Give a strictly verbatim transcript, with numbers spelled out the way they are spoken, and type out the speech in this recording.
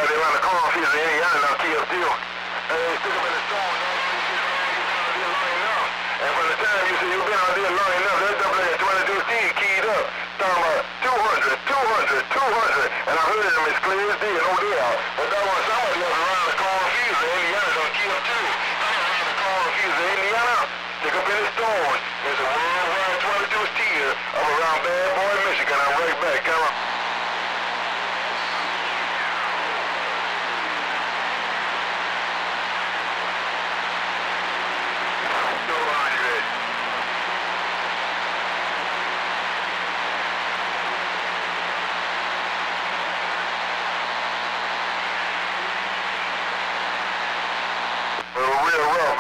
out there around the cornfields in Indiana, now killed too. And they stick them in the storm, you know, long enough. And from the time you say you've been out there long enough, that double A twenty-two Steve keyed up, talking about two hundred, two hundred, two hundred, and I heard them as clear as day, no doubt. But that was somebody else around the cornfields in Indiana done killed too. Around the cornfields in Indiana, stick up in the storm. There's a worldwide twenty-two Steve up around Bad Boy, Michigan. I'm right back, come on. Real rough.